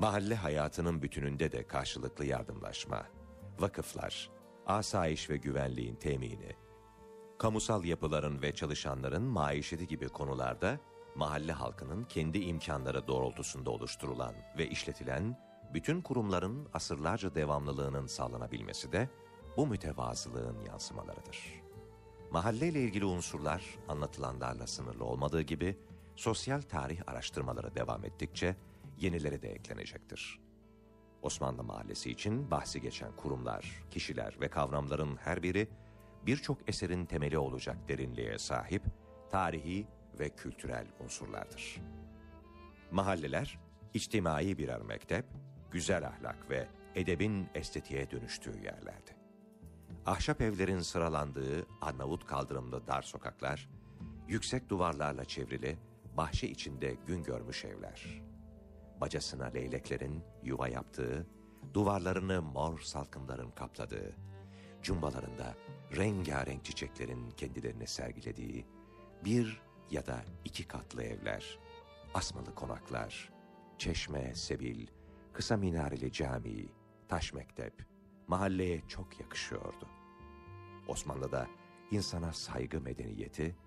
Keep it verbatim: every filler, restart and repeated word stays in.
Mahalle hayatının bütününde de karşılıklı yardımlaşma, vakıflar, asayiş ve güvenliğin temini, kamusal yapıların ve çalışanların maişeti gibi konularda mahalle halkının kendi imkanları doğrultusunda oluşturulan ve işletilen bütün kurumların asırlarca devamlılığının sağlanabilmesi de bu mütevazılığın yansımalarıdır. Mahalleyle ilgili unsurlar anlatılanlarla sınırlı olmadığı gibi sosyal tarih araştırmaları devam ettikçe yenileri de eklenecektir. Osmanlı Mahallesi için bahsi geçen kurumlar, kişiler ve kavramların her biri birçok eserin temeli olacak derinliğe sahip tarihi ve kültürel unsurlardır. Mahalleler, içtimai birer mektep, güzel ahlak ve edebin estetiğe dönüştüğü yerlerdi. Ahşap evlerin sıralandığı Arnavut kaldırımlı dar sokaklar, yüksek duvarlarla çevrili, bahçe içinde gün görmüş evler. Bacasına leyleklerin yuva yaptığı, duvarlarını mor salkımların kapladığı, cumbalarında rengarenk çiçeklerin kendilerini sergilediği bir ya da iki katlı evler, asmalı konaklar, çeşme, sebil, kısa minareli cami, taş mektep, mahalleye çok yakışıyordu. Osmanlı'da insana saygı medeniyeti